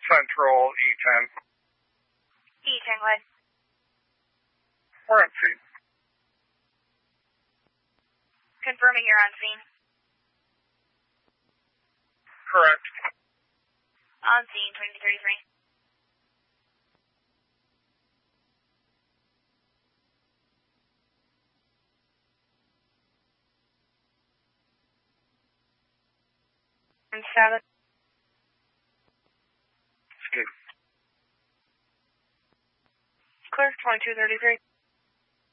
Central E10. E10, go ahead. We're on scene. Confirming you're on scene. Correct. On scene, 2233. And 7. Escape. Clear, 2233.